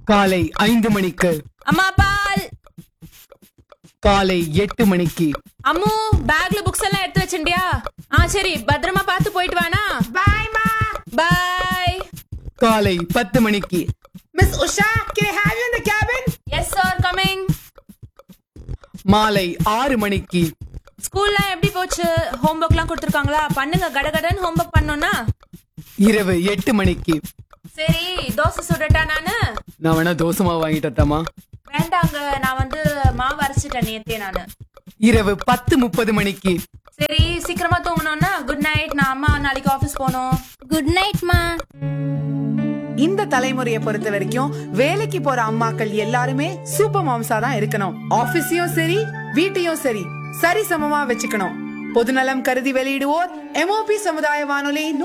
காலை 5 மணிக்கு. அம்மா பால். காலை 8 மணிக்கு. அம்மு பேக்ல புக்ஸ் எல்லாம் எடுத்து வச்சிண்டியா? சரி, பத்திரமா பார்த்து போயிட்டு வானா. Bye, ma. பை. காலை 10 மணிக்கு. Miss Usha, can I have you in the cabin? Yes sir, coming. மாலை 6 மணிக்கு. ஸ்கூல்ல எப்படி போச்சு? ஹோம்வொர்க்லாம் கொடுத்துருக்காங்களா? பண்ணுங்க, கடகடன்னு ஹோம்வொர்க் பண்ணோம்னா. இரவு 8 மணிக்கு. சரி, தோசை சுடட்டா நானு? நான் வேணா தோசை மாவு வாங்கிட்டேன். வேண்டாங்க, நான் மாவு அரைச்சிட்டேன் நேத்தே நானு. இரவு 10:30 மணிக்கு. சரி, சீக்கிரமா தூங்கணும்னா குட் நைட். நான் அம்மா நாளைக்கு ஆபீஸ் போகணும். குட் நைட் மா. இந்த தலைமுறையை பொறுத்த வரைக்கும் வேலைக்கு போற அம்மாக்கள் எல்லாருமே சூப்பர் மாம்ஸா தான் இருக்கணும். ஆபீஸையும் சரி வீட்டையும் சரி சரிசமமா வச்சுக்கணும். பொதுநலம் கருதி வெளியிடுவோர் MOP சமுதாய வானொலி